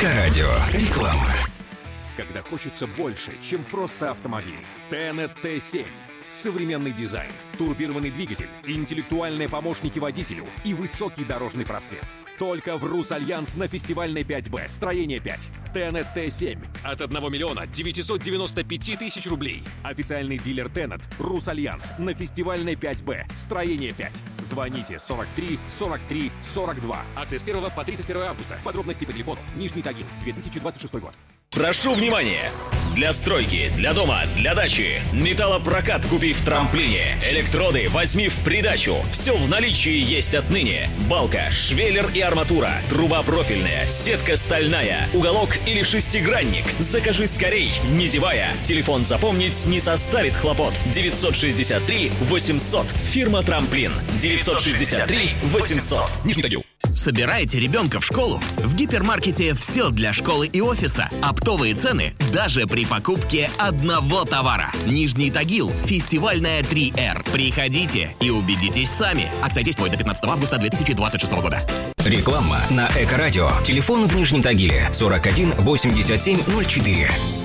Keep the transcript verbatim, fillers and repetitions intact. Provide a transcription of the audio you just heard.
Эко-радио. Реклама. Когда хочется больше, чем просто автомобиль. Тенет Т семь. Современный дизайн, турбированный двигатель, интеллектуальные помощники водителю и высокий дорожный просвет. Только в Русальянс на фестивальной пять бэ, строение пять. Тенет Т семь от одного миллиона девятисот девяноста пяти тысяч рублей. Официальный дилер Тенет Русальянс на фестивальной пять бэ, строение пять. Звоните сорок три сорок три сорок два. Акция с первого по тридцать первое августа. Подробности по телефону. Нижний Тагил, две тысячи двадцать шестой год. Прошу внимания! Для стройки, для дома, для дачи. Металлопрокат купи в трамплине. Электроды возьми в придачу. Все в наличии есть отныне. Балка, швеллер и арматура. Труба профильная, сетка стальная. Уголок или шестигранник. Закажи скорей, не зевая. Телефон запомнить не составит хлопот. девятьсот шестьдесят три восемьсот. Фирма Трамплин. девятьсот шестьдесят три восемьсот. Нижний Тагил. Собираете ребенка в школу? В гипермаркете все для школы и офиса. Оптовые цены даже при покупке одного товара. Нижний Тагил. Фестивальная три эр. Приходите и убедитесь сами. Акция действует до пятнадцатого августа две тысячи двадцать шестого года. Реклама на Эко-радио. Телефон в Нижнем Тагиле сорок один восемьдесят семь ноль четыре.